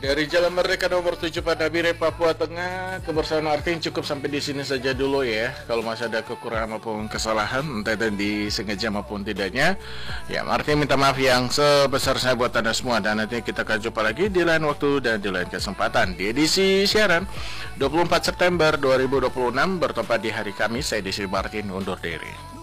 Dari Jalan Merdeka nomor 7 Padabire, Papua Tengah, kebersamaan Martin cukup sampai di sini saja dulu ya. Kalau masih ada kekurangan maupun kesalahan, entah itu disengaja maupun tidaknya, ya Martin minta maaf yang sebesar-besarnya buat Anda semua. Dan nanti kita akan jumpa lagi di lain waktu dan di lain kesempatan di edisi siaran 24 September 2026 bertempat di hari Kamis. Saya Desi Martin undur diri.